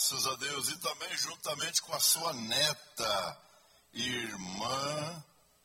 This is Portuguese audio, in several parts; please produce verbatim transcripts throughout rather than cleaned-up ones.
Graças a Deus. E também juntamente com a sua neta, irmã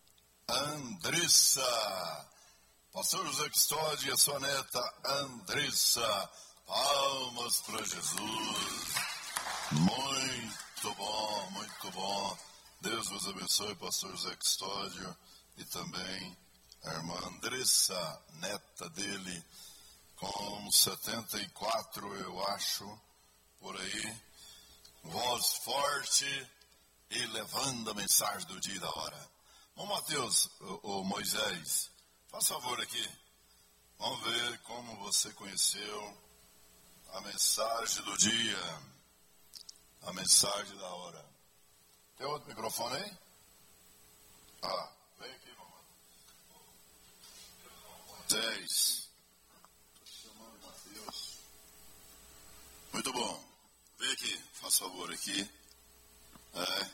Andressa. Pastor José Custódio e a sua neta Andressa. Palmas para Jesus. Muito bom, muito bom. Deus vos abençoe, pastor José Custódio. E também a irmã Andressa, neta dele, com setenta e quatro, eu acho, por aí. Voz forte e levando a mensagem do dia e da hora. Ô Mateus, ô, ô Moisés, faz favor aqui. Vamos ver como você conheceu a mensagem do dia, a mensagem da hora. Tem outro microfone aí? Ah, vem aqui, mamãe. Moisés. Estou chamando o Mateus. Muito bom. Vem aqui, faz favor aqui. É.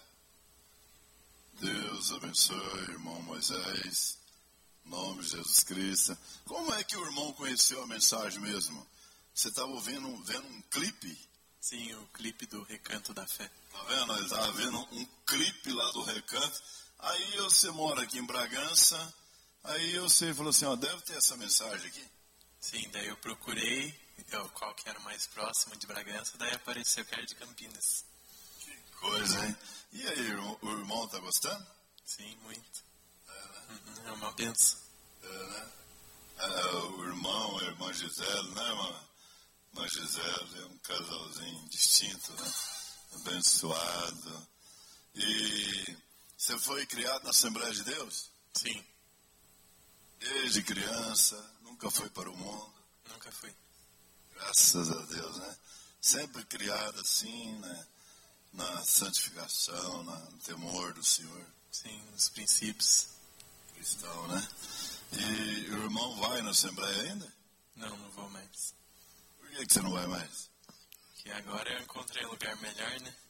Deus abençoe, irmão Moisés. Em nome de Jesus Cristo. Como é que o irmão conheceu a mensagem mesmo? Você estava ouvindo, vendo um clipe? Sim, o clipe do Recanto da Fé. Tá vendo? Ele estava vendo um clipe lá do Recanto. Aí você mora aqui em Bragança. Aí você falou assim, ó, deve ter essa mensagem aqui. Sim, daí eu procurei eu, qual que era o mais próximo de Bragança, daí apareceu que era de Campinas. Que coisa, hein? E aí, o irmão tá gostando? Sim, muito. É, né? Uhum, é uma benção. É, né? É, o irmão, a irmã Gisele, né, irmã? Irmã Gisele é um casalzinho distinto, né? Abençoado. E você foi criado na Assembleia de Deus? Sim. Desde criança, nunca foi para o mundo? Nunca fui. Graças a Deus, né? Sempre criado assim, né? Na santificação, no temor do Senhor. Sim, nos princípios. Cristão, né? E o irmão vai na Assembleia ainda? Não, não vou mais. Por que, que você não vai mais? Porque agora eu encontrei um lugar melhor, né?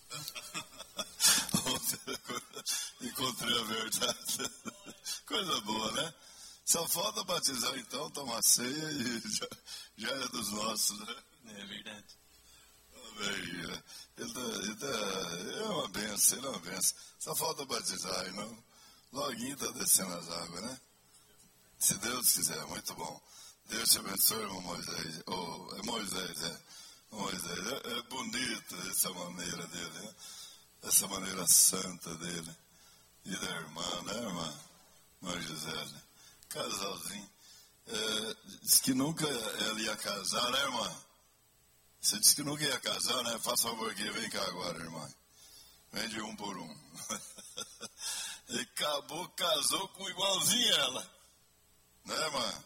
Encontrei a verdade. Coisa boa, né? Só falta batizar então, tomar ceia e já, já é dos nossos, né? É verdade. Amém. Ele, tá, ele tá, é uma benção, ele é uma benção. Só falta batizar, não? Loguinho está descendo as águas, né? Se Deus quiser, muito bom. Deus te abençoe, irmão Moisés. Oh, é Moisés, é. Moisés, é, é bonito essa maneira dele, né? Essa maneira santa dele. E da irmã, né, irmã? Irmã Gisele. Casalzinho. É, disse que nunca ela ia casar, né, irmã? Você disse que nunca ia casar, né? Faça favor aqui, vem cá agora, irmã. Vem de um por um. E acabou, casou com igualzinho ela. Né, irmã?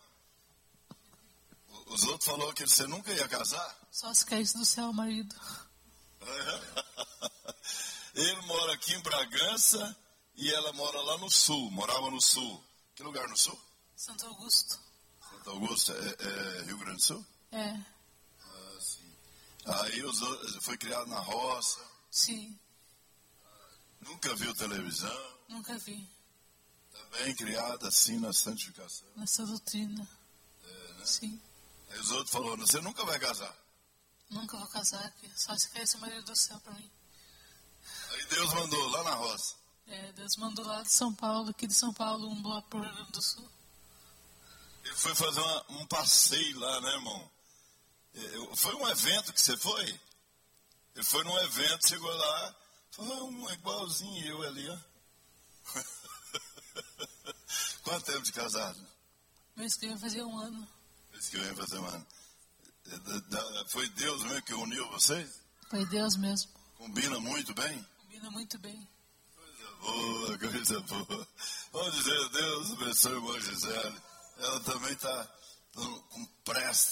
Os outros falaram que você nunca ia casar? Só se caísse do céu, marido. Ele mora aqui em Bragança e ela mora lá no sul, morava no sul. Que lugar no sul? Santo Augusto. Santo Augusto, é, é Rio Grande do Sul? É. Ah, sim. Aí os outros, foi criado na roça. Sim. Nunca viu televisão. Nunca vi. Também criado assim na santificação. Nessa doutrina. É, né? Sim. Aí os outros falaram, você nunca vai casar. Nunca vou casar aqui. Só se caísse o marido do céu pra mim. Aí Deus mandou lá na roça. É, Deus mandou lá de São Paulo, aqui de São Paulo, um bloco pro Rio Grande do Sul. Ele foi fazer uma, um passeio lá, né, irmão? É, foi um evento que você foi? Ele foi num evento, chegou lá, falou, um igualzinho eu ali, ó. Quanto tempo de casado? Mês que vem fazer um ano. Mês que vem fazer um ano. Foi Deus mesmo que uniu vocês? Foi Deus mesmo. Combina muito bem? Combina muito bem. Coisa boa, coisa boa. Vamos dizer, Deus abençoe a irmã Gisele. Ela também está com pressa